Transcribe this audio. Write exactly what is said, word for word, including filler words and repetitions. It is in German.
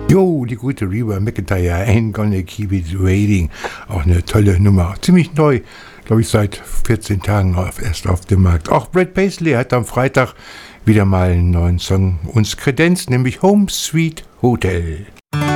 Jo, die gute Reba McEntire, Ain't Gonna Keep It Waiting. Auch eine tolle Nummer. Ziemlich neu, glaube ich, seit vierzehn Tagen auf, erst auf dem Markt. Auch Brad Paisley hat am Freitag wieder mal einen neuen Song uns kredenzt, nämlich Home Sweet Hotel.